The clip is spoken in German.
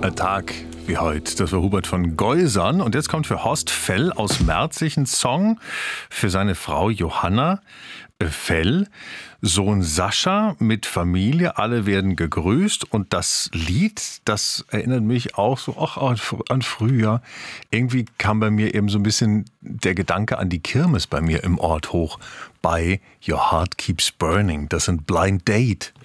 Tag wie heute. Das war Hubert von Geusern. Und jetzt kommt für Horst Fell aus Merzig ein Song für seine Frau Johanna Fell. Sohn Sascha mit Familie, alle werden gegrüßt. Und das Lied, das erinnert mich auch so an früher. Irgendwie kam bei mir eben so ein bisschen der Gedanke an die Kirmes bei mir im Ort hoch. Bei Your Heart Keeps Burning. Das sind Blind Date.